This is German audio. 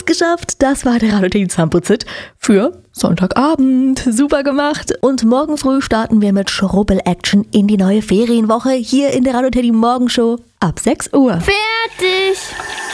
geschafft. Das war der Radio Teddy Zahnputz-Hit für Sonntagabend. Super gemacht. Und morgen früh starten wir mit Schrubbel-Action in die neue Ferienwoche hier in der Radio Teddy Morgenshow ab 6 Uhr. Fertig!